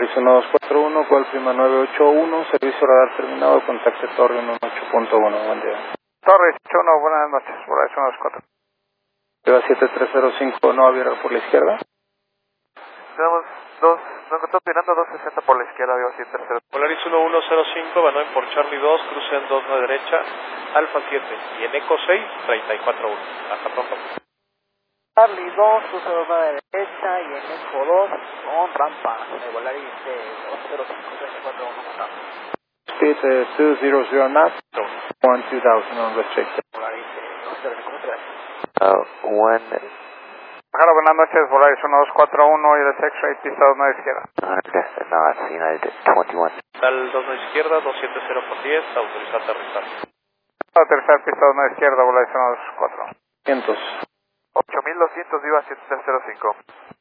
Polaris 1241, cual prima 981, servicio radar terminado, contacte Torre 18.1, buen día. Torre 18.1, buenas noches, Polaris 124. Lleva 7305, no abierto por la izquierda. Tenemos dos, nos está tirando 260 por la izquierda, veo 73. Polaris 1105, Banoy por Charlie 2, cruce en 2 a derecha, Alfa 7 y en Eco 6, 34.1. Hasta pronto. Charlie 2, cruce 2 a derecha y en Eco 2 con rampa de Polaris 205, 34.1. Speed 200 knots, 2000 on restricted. Polaris 205, gracias. Bajara, buenas noches, Polaris 1241 y de X-Ray, pista 2 a izquierda. 100 knots, United 21. Al 2 a izquierda, 270 por 10, autoriza aterrizar. Aterrizar, pista 2 a izquierda, Polaris 124. 500. 8200, viva 7305.